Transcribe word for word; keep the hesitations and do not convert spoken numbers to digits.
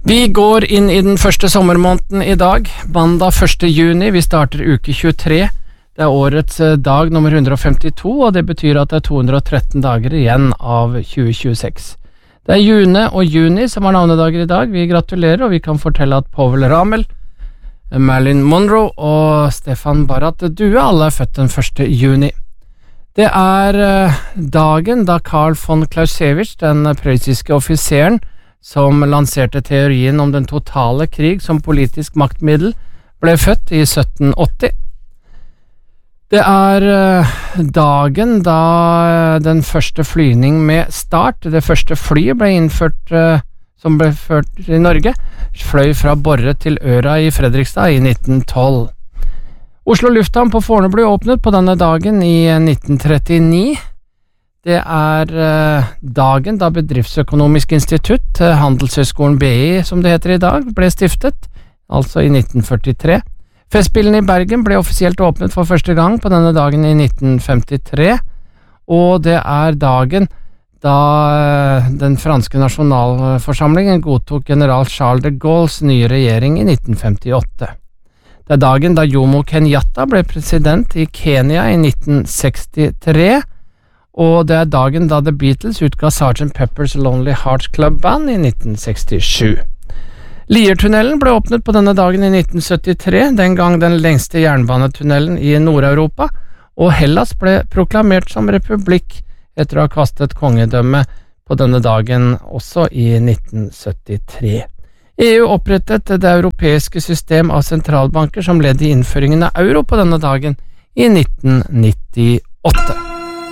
Vi går inn i den første sommermåneden i dag, mandag første juni. Vi starter uke tjuetre. Det er årets dag nummer one hundred fifty-two, og det betyr at det er two hundred thirteen dager igjen av tjue tjueseks. Det er June og Juni som har navnedager i dag. Vi gratulerer, og vi kan fortelle at Povel Ramel, Marilyn Monroe og Stefan Barrat Due alle er født den første juni. Det er dagen da Karl von Clausewitz, den prøyssiske offiseren, som lanserte teorien om den totale krig som politisk maktmiddel, ble født i sytten åtti. Det er dagen da den første flyvning med start, det første flyet ble innført, som ble ført i Norge, fløy fra Borre til Øra i Fredrikstad i nitten tolv. Oslo lufthavn på Fornebu åpnet på denne dagen i nitten trettini. Det er uh, dagen da Bedriftsøkonomisk institutt, uh, Handelshøyskolen B I som det heter i dag, ble stiftet, altså i nitten førtitre. Festspillene i Bergen ble offisielt åpnet for første gang på denne dagen i nitten femtitre, og det er dagen da uh, den franske nasjonalforsamlingen godtok general Charles de Gaulles nye regjering i nitten femtiåtte. Det er dagen da Jomo Kenyatta ble president i Kenya i nitten sekstitre, og det er dagen da The Beatles utga sergeant Pepper's Lonely Hearts Club Band i nitten sekstisju. Liertunnelen ble åpnet på denne dagen i nitten syttitre, den gang den lengste jernbanetunnelen i Nord-Europa, og Hellas ble proklamert som republikk etter å ha kastet kongedømme på denne dagen også i nitten syttitre. E U opprettet det europeiske system av sentralbanker som ledd i innføringen av euro på denne dagen i nitten nittiåtte.